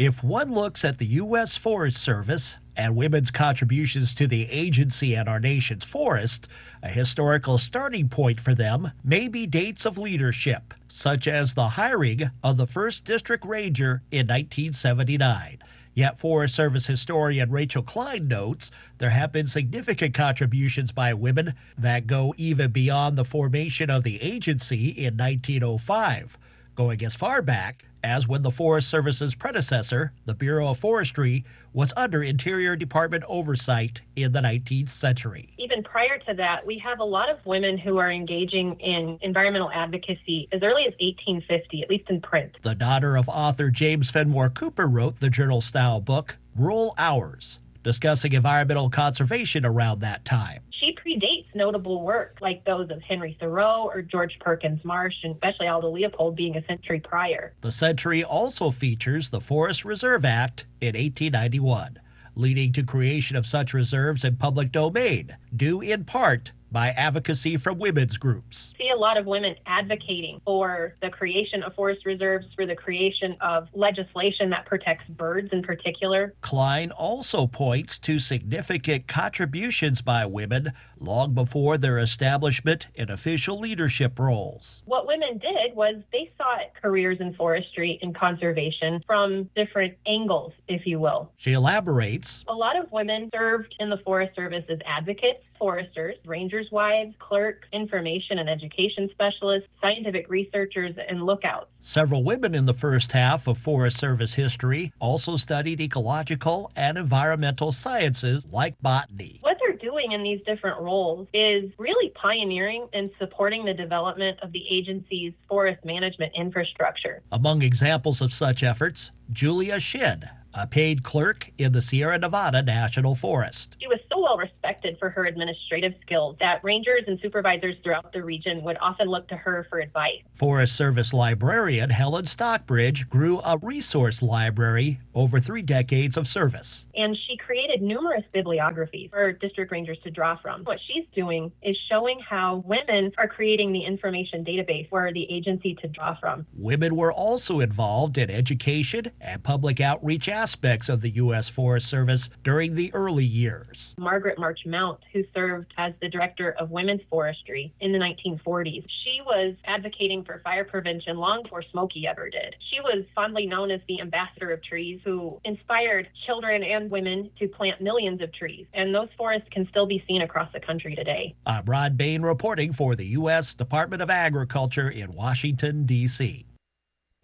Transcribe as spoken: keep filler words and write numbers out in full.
If one looks at the U S. Forest Service and women's contributions to the agency and our nation's forest, a historical starting point for them may be dates of leadership, such as the hiring of the first district ranger in nineteen seventy-nine. Yet Forest Service historian Rachel Klein notes there have been significant contributions by women that go even beyond the formation of the agency in nineteen oh five, going as far back as when the Forest Service's predecessor, the Bureau of Forestry, was under Interior Department oversight in the nineteenth century. Even prior to that, we have a lot of women who are engaging in environmental advocacy as early as eighteen fifty, at least in print. The daughter of author James Fenimore Cooper wrote the journal-style book, Rural Hours, discussing environmental conservation around that time. She predates notable work like those of Henry Thoreau or George Perkins Marsh, and especially Aldo Leopold being a century prior. The century also features the Forest Reserve Act in eighteen ninety-one, leading to creation of such reserves in public domain, due in part by advocacy from women's groups. See a lot of women advocating for the creation of forest reserves, for the creation of legislation that protects birds in particular. Klein also points to significant contributions by women long before their establishment in official leadership roles. What women did was they sought careers in forestry and conservation from different angles, if you will. She elaborates. A lot of women served in the Forest Service as advocates, foresters, rangers' wives, clerks, information and education specialists, scientific researchers, and lookouts. Several women in the first half of Forest Service history also studied ecological and environmental sciences like botany. What they're doing in these different roles is really pioneering and supporting the development of the agency's forest management infrastructure. Among examples of such efforts, Julia Shin, a paid clerk in the Sierra Nevada National Forest. She was so well respected for her administrative skills that rangers and supervisors throughout the region would often look to her for advice. Forest Service librarian Helen Stockbridge grew a resource library over three decades of service. And she created numerous bibliographies for district rangers to draw from. What she's doing is showing how women are creating the information database for the agency to draw from. Women were also involved in education and public outreach aspects of the U S. Forest Service during the early years. Margaret March Mount, who served as the director of women's forestry in the nineteen forties, she was advocating for fire prevention long before Smokey ever did. She was fondly known as the ambassador of trees, who inspired children and women to plant millions of trees, and those forests can still be seen across the country today. I'm Rod Bain reporting for the U S. Department of Agriculture in Washington, D C